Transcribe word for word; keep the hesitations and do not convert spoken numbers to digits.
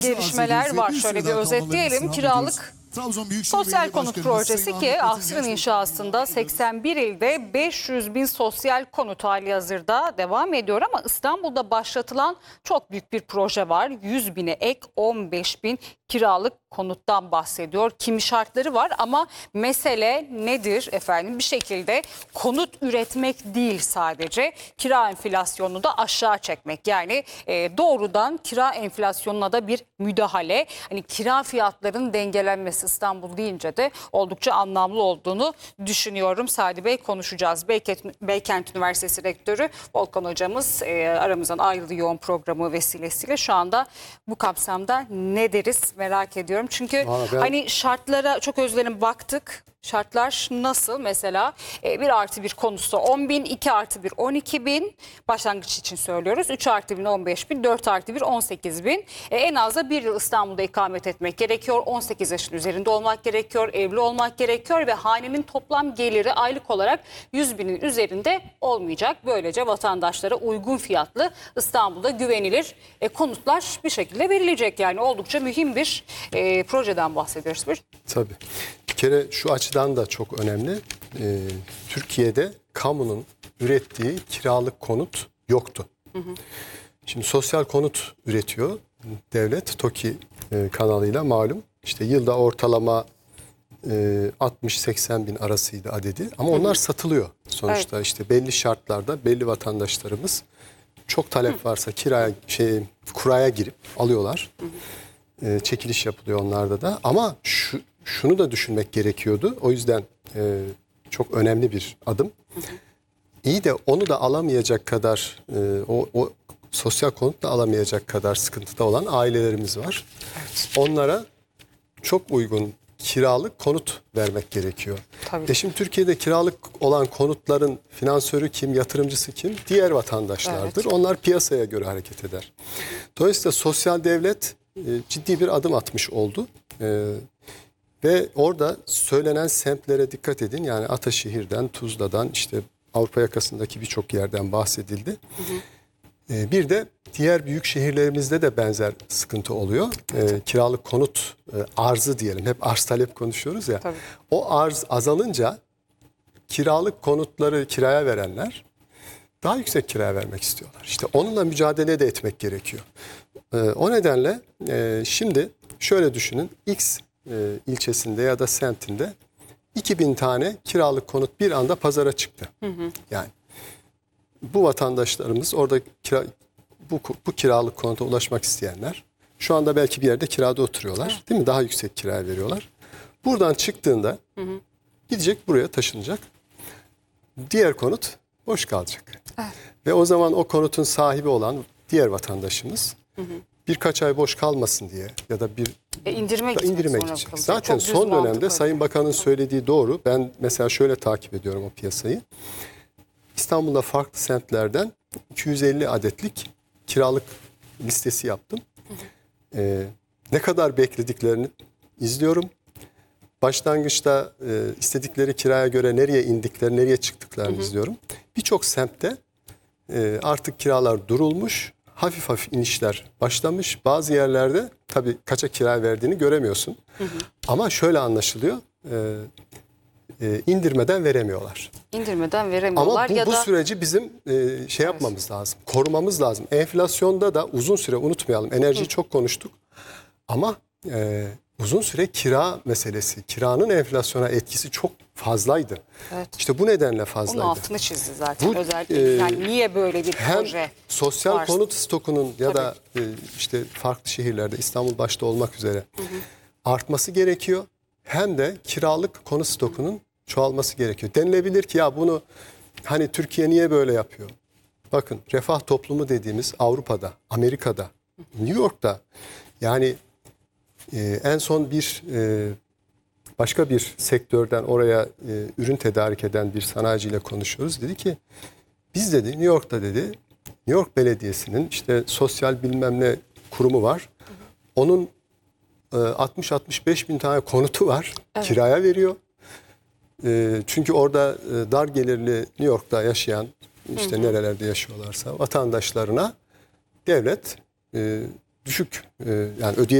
gelişmeler var. Şöyle bir özetleyelim. Kiralık sosyal konut projesi ki Ahsır'ın inşasında seksen bir ilde beş yüz bin sosyal konut halihazırda devam ediyor ama İstanbul'da başlatılan çok büyük bir proje var. yüz bine ek on beş bin kiralık konuttan bahsediyor. Kimi şartları var ama mesele nedir efendim? Bir şekilde konut üretmek değil sadece, kira enflasyonunu da aşağı çekmek. Yani e, doğrudan kira enflasyonuna da bir müdahale. Hani kira fiyatlarının dengelenmesi İstanbul deyince de oldukça anlamlı olduğunu düşünüyorum. Sadi Bey konuşacağız. Beykent, Beykent Üniversitesi Rektörü Volkan Hocamız e, aramızdan ayrıldı yoğun programı vesilesiyle. Şu anda bu kapsamda ne deriz merak ediyorum. Çünkü ben... hani şartlara çok özlerim baktık. Şartlar nasıl? Mesela bir artı bir konusu on bin, iki artı bir on iki bin, başlangıç için söylüyoruz. üç artı bir on beş bin, dört artı bir on sekiz bin. E, en az da bir yıl İstanbul'da ikamet etmek gerekiyor. on sekiz yaşın üzerinde olmak gerekiyor, evli olmak gerekiyor ve hanenin toplam geliri aylık olarak yüz binin üzerinde olmayacak. Böylece vatandaşlara uygun fiyatlı İstanbul'da güvenilir e, konutlar bir şekilde verilecek. Yani oldukça mühim bir e, projeden bahsediyoruz. Bir. Tabii. Bir kere şu açıdan da çok önemli. Ee, Türkiye'de kamunun ürettiği kiralık konut yoktu. Hı hı. Şimdi sosyal konut üretiyor devlet. TOKİ e, kanalıyla malum. İşte yılda ortalama e, altmış seksen bin arasıydı adedi. Ama onlar hı hı. satılıyor. Sonuçta evet. işte belli şartlarda belli vatandaşlarımız çok talep hı. varsa kiraya şey kuraya girip alıyorlar. Hı hı. E, çekiliş yapılıyor onlarda da. Ama şu Şunu da düşünmek gerekiyordu. O yüzden e, çok önemli bir adım. Hı hı. İyi de onu da alamayacak kadar, e, o, o sosyal konut da alamayacak kadar sıkıntıda olan ailelerimiz var. Evet. Onlara çok uygun kiralık konut vermek gerekiyor. Tabii. E şimdi Türkiye'de kiralık olan konutların finansörü kim, yatırımcısı kim? Diğer vatandaşlardır. Evet. Onlar piyasaya göre hareket eder. Dolayısıyla sosyal devlet e, ciddi bir adım atmış oldu. E, Ve orada söylenen semtlere dikkat edin. Yani Ataşehir'den, Tuzla'dan, işte Avrupa yakasındaki birçok yerden bahsedildi. Hı hı. Ee, bir de diğer büyük şehirlerimizde de benzer sıkıntı oluyor. Ee, kiralık konut e, arzı diyelim. Hep arz talep konuşuyoruz ya. Tabii. O arz azalınca kiralık konutları kiraya verenler daha yüksek kiraya vermek istiyorlar. İşte onunla mücadele de etmek gerekiyor. Ee, o nedenle e, şimdi şöyle düşünün. X E, ilçesinde ya da semtinde iki bin tane kiralık konut bir anda pazara çıktı. Hı hı. Yani bu vatandaşlarımız orada kira, bu, bu kiralık konuta ulaşmak isteyenler şu anda belki bir yerde kirada oturuyorlar. Evet. Değil mi? Daha yüksek kiraya veriyorlar. Buradan çıktığında hı hı. gidecek buraya taşınacak. Diğer konut boş kalacak. Evet. Ve o zaman o konutun sahibi olan diğer vatandaşımız hı hı. birkaç ay boş kalmasın diye ya da bir e, indirme indirime gidecek. Zaten çok son dönemde Sayın Bakan'ın söylediği doğru. Ben mesela şöyle takip ediyorum o piyasayı. İstanbul'da farklı semtlerden iki yüz elli adetlik kiralık listesi yaptım. Hı hı. Ee, ne kadar beklediklerini izliyorum. Başlangıçta e, istedikleri kiraya göre nereye indiklerini, nereye çıktıklarını hı hı. izliyorum. Birçok semtte e, artık kiralar durulmuş. Hafif hafif inişler başlamış. Bazı yerlerde tabii kaça kira verdiğini göremiyorsun. Hı hı. Ama şöyle anlaşılıyor. E, e, indirmeden veremiyorlar. İndirmeden veremiyorlar. Ama bu, ya bu da... süreci bizim e, şey yapmamız evet. lazım. Korumamız lazım. Enflasyonda da uzun süre unutmayalım. Enerjiyi hı. çok konuştuk. Ama e, uzun süre kira meselesi, kiranın enflasyona etkisi çok fazlaydı. Evet. İşte bu nedenle fazlaydı. Onun altını çizdi zaten. Bu, özellikle e, yani niye böyle bir hem proje sosyal varsa. konut stokunun ya Tabii. da e, işte farklı şehirlerde İstanbul başta olmak üzere hı hı. artması gerekiyor. Hem de kiralık konut stokunun çoğalması gerekiyor. Denilebilir ki ya bunu hani Türkiye niye böyle yapıyor? Bakın refah toplumu dediğimiz Avrupa'da, Amerika'da, New York'ta yani e, en son bir e, başka bir sektörden oraya e, ürün tedarik eden bir sanayiciyle konuşuyoruz. Dedi ki biz dedi New York'ta dedi New York Belediyesi'nin işte sosyal bilmem ne kurumu var. Onun e, altmış altmış beş bin tane konutu var. Evet. Kiraya veriyor. E, çünkü orada e, dar gelirli New York'ta yaşayan işte hı hı. nerelerde yaşıyorlarsa vatandaşlarına devlet e, düşük. E, yani ödeye